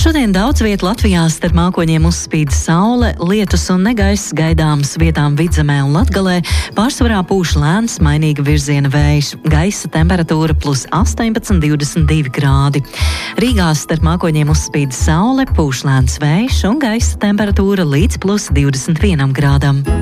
Šodien daudz vietu Latvijā starp mākoņiem uzspīd saule, lietus un negaiss gaidāms vietām Vidzemē un Latgalē. Pārsvarā pūš lēns, mainīga virziena vējš. Gaisa temperatūra +18–22 grādi. Rīgā starp mākoņiem uzspīd saule, pūš lēns vējš un gaisa temperatūra līdz +21 grādam.